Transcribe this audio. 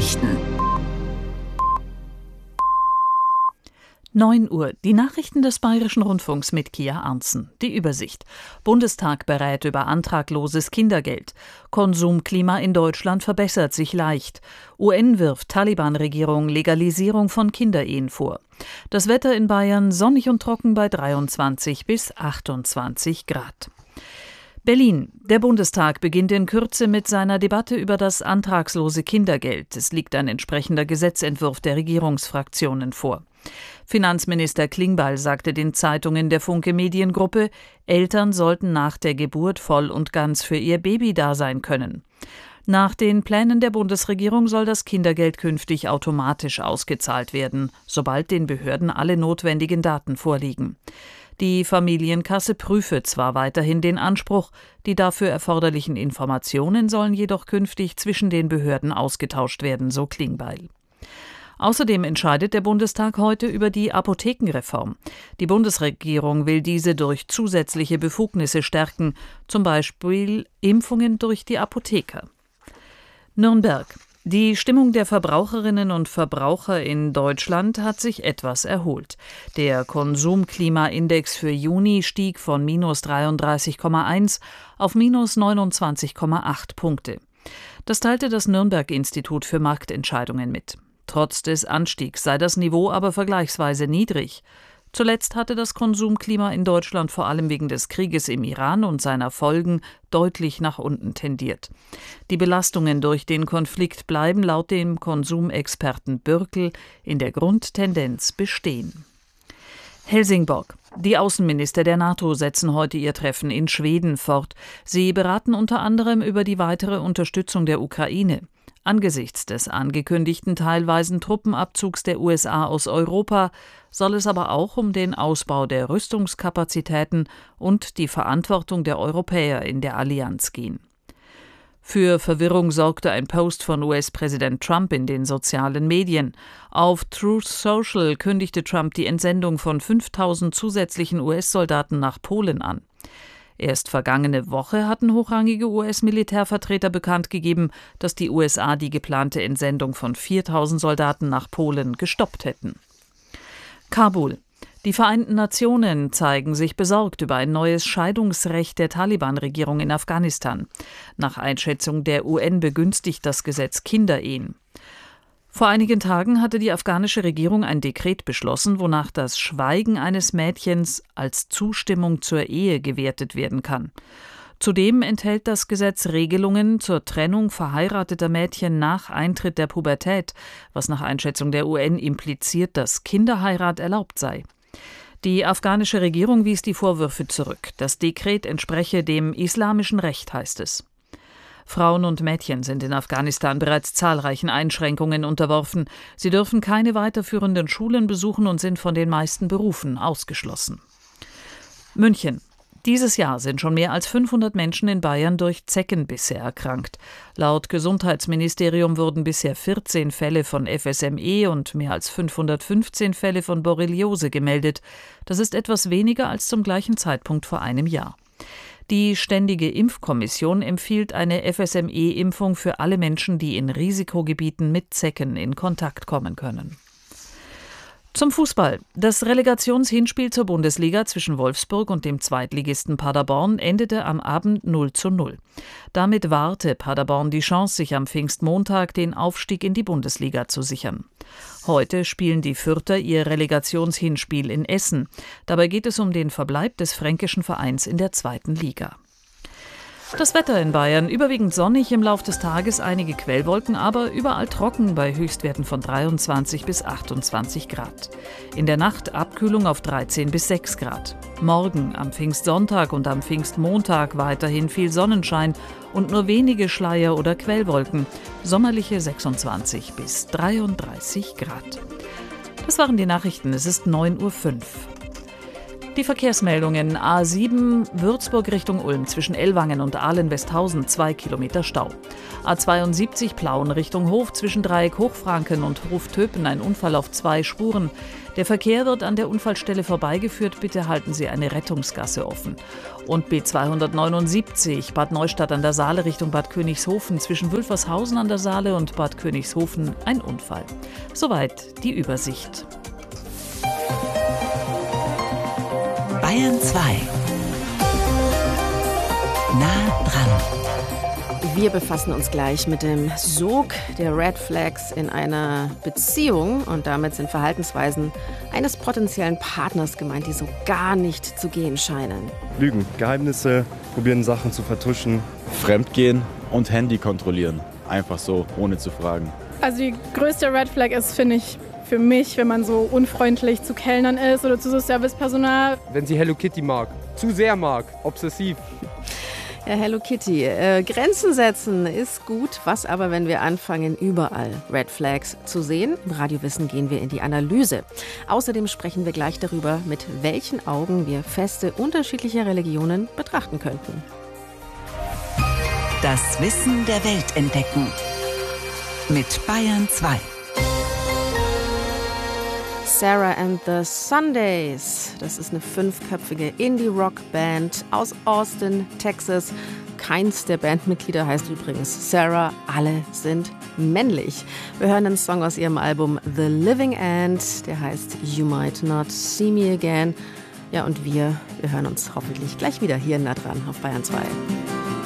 Nachrichten. 9 Uhr. Die Nachrichten des Bayerischen Rundfunks mit Kia Arntzen. Die Übersicht. Bundestag berät über antragloses Kindergeld. Konsumklima in Deutschland verbessert sich leicht. UN wirft Taliban-Regierung Legalisierung von Kinderehen vor. Das Wetter in Bayern sonnig und trocken bei 23 bis 28 Grad. Berlin. Der Bundestag beginnt in Kürze mit seiner Debatte über das antragslose Kindergeld. Es liegt ein entsprechender Gesetzentwurf der Regierungsfraktionen vor. Finanzminister Klingbeil sagte den Zeitungen der Funke Mediengruppe, Eltern sollten nach der Geburt voll und ganz für ihr Baby da sein können. Nach den Plänen der Bundesregierung soll das Kindergeld künftig automatisch ausgezahlt werden, sobald den Behörden alle notwendigen Daten vorliegen. Die Familienkasse prüfe zwar weiterhin den Anspruch, die dafür erforderlichen Informationen sollen jedoch künftig zwischen den Behörden ausgetauscht werden, so Klingbeil. Außerdem entscheidet der Bundestag heute über die Apothekenreform. Die Bundesregierung will diese durch zusätzliche Befugnisse stärken, zum Beispiel Impfungen durch die Apotheker. Nürnberg. Die Stimmung der Verbraucherinnen und Verbraucher in Deutschland hat sich etwas erholt. Der Konsumklimaindex für Juni stieg von -33,1 auf -29,8 Punkte. Das teilte das Nürnberg-Institut für Marktentscheidungen mit. Trotz des Anstiegs sei das Niveau aber vergleichsweise niedrig. Zuletzt hatte das Konsumklima in Deutschland vor allem wegen des Krieges im Iran und seiner Folgen deutlich nach unten tendiert. Die Belastungen durch den Konflikt bleiben laut dem Konsumexperten Bürkel in der Grundtendenz bestehen. Helsingborg. Die Außenminister der NATO setzen heute ihr Treffen in Schweden fort. Sie beraten unter anderem über die weitere Unterstützung der Ukraine. Angesichts des angekündigten teilweisen Truppenabzugs der USA aus Europa soll es aber auch um den Ausbau der Rüstungskapazitäten und die Verantwortung der Europäer in der Allianz gehen. Für Verwirrung sorgte ein Post von US-Präsident Trump in den sozialen Medien. Auf Truth Social kündigte Trump die Entsendung von 5.000 zusätzlichen US-Soldaten nach Polen an. Erst vergangene Woche hatten hochrangige US-Militärvertreter bekannt gegeben, dass die USA die geplante Entsendung von 4.000 Soldaten nach Polen gestoppt hätten. Kabul. Die Vereinten Nationen zeigen sich besorgt über ein neues Scheidungsrecht der Taliban-Regierung in Afghanistan. Nach Einschätzung der UN begünstigt das Gesetz Kinderehen. Vor einigen Tagen hatte die afghanische Regierung ein Dekret beschlossen, wonach das Schweigen eines Mädchens als Zustimmung zur Ehe gewertet werden kann. Zudem enthält das Gesetz Regelungen zur Trennung verheirateter Mädchen nach Eintritt der Pubertät, was nach Einschätzung der UN impliziert, dass Kinderheirat erlaubt sei. Die afghanische Regierung wies die Vorwürfe zurück. Das Dekret entspreche dem islamischen Recht, heißt es. Frauen und Mädchen sind in Afghanistan bereits zahlreichen Einschränkungen unterworfen. Sie dürfen keine weiterführenden Schulen besuchen und sind von den meisten Berufen ausgeschlossen. München. Dieses Jahr sind schon mehr als 500 Menschen in Bayern durch Zeckenbisse erkrankt. Laut Gesundheitsministerium wurden bisher 14 Fälle von FSME und mehr als 515 Fälle von Borreliose gemeldet. Das ist etwas weniger als zum gleichen Zeitpunkt vor einem Jahr. Die Ständige Impfkommission empfiehlt eine FSME-Impfung für alle Menschen, die in Risikogebieten mit Zecken in Kontakt kommen können. Zum Fußball. Das Relegationshinspiel zur Bundesliga zwischen Wolfsburg und dem Zweitligisten Paderborn endete am Abend 0:0. Damit wahrte Paderborn die Chance, sich am Pfingstmontag den Aufstieg in die Bundesliga zu sichern. Heute spielen die Fürther ihr Relegationshinspiel in Essen. Dabei geht es um den Verbleib des fränkischen Vereins in der zweiten Liga. Das Wetter in Bayern überwiegend sonnig, im Lauf des Tages einige Quellwolken, aber überall trocken bei Höchstwerten von 23 bis 28 Grad. In der Nacht Abkühlung auf 13 bis 6 Grad. Morgen am Pfingstsonntag und am Pfingstmontag weiterhin viel Sonnenschein und nur wenige Schleier- oder Quellwolken. Sommerliche 26 bis 33 Grad. Das waren die Nachrichten. Es ist 9:05 Uhr. Die Verkehrsmeldungen: A7 Würzburg Richtung Ulm zwischen Ellwangen und Ahlen-Westhausen 2 Kilometer Stau. A72 Plauen Richtung Hof zwischen Dreieck Hochfranken und Hof Töpen ein Unfall auf 2 Spuren. Der Verkehr wird an der Unfallstelle vorbeigeführt. Bitte halten Sie eine Rettungsgasse offen. Und B279 Bad Neustadt an der Saale Richtung Bad Königshofen zwischen Wülfershausen an der Saale und Bad Königshofen ein Unfall. Soweit die Übersicht. Bayern 2. Nah dran. Wir befassen uns gleich mit dem Sog der Red Flags in einer Beziehung und damit sind Verhaltensweisen eines potenziellen Partners gemeint, die so gar nicht zu gehen scheinen. Lügen, Geheimnisse, probieren Sachen zu vertuschen. Fremdgehen und Handy kontrollieren. Einfach so, ohne zu fragen. Also die größte Red Flag ist, finde ich, für mich, wenn man so unfreundlich zu Kellnern ist oder zu so Servicepersonal. Wenn sie Hello Kitty mag, zu sehr mag, obsessiv. Ja, Hello Kitty. Grenzen setzen ist gut. Was aber, wenn wir anfangen, überall Red Flags zu sehen? Im Radiowissen gehen wir in die Analyse. Außerdem sprechen wir gleich darüber, mit welchen Augen wir Feste unterschiedlicher Religionen betrachten könnten. Das Wissen der Welt entdecken. Mit Bayern 2. Sarah and the Sundays. Das ist eine 5-köpfige Indie-Rock-Band aus Austin, Texas. Keins der Bandmitglieder heißt übrigens Sarah. Alle sind männlich. Wir hören einen Song aus ihrem Album The Living End. Der heißt You Might Not See Me Again. Ja, und wir hören uns hoffentlich gleich wieder hier nah dran auf Bayern 2.